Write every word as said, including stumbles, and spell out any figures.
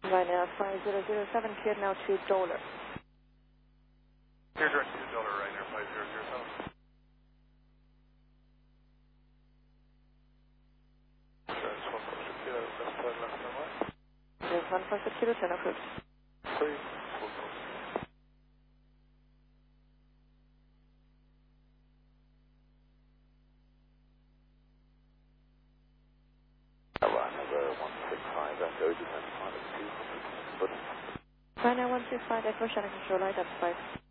Ryanair five zero zero seven, cleared now to Dollar. Clear direct to Dollar, Ryanair five zero zero seven. Insurance one four six zero, best time left and right. Yes, one four six zero, ten approved. Three, full close. Ryanair one six five, Echo, descend pilot two hundred, but Ryanair one six five, Echo, Shannon Control, identified.